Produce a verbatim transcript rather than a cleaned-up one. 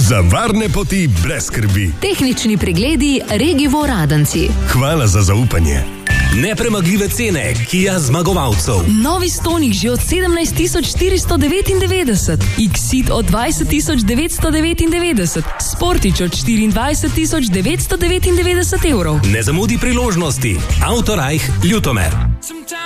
Za varne poti brez skrbi. Tehnični pregledi Regivo Radenci. Hvala za zaupanje. Nepremagljive cene Kia zmagovalcev. Novi Stonic že od sedemnajst tisoč štiristo devetindevetdeset, X-Ceed od dvajset tisoč devetsto devetindevetdeset, Sportič od štiriindvajset tisoč devetsto devetindevetdeset evrov. Ne zamudi priložnosti. Autorajh Ljutomer.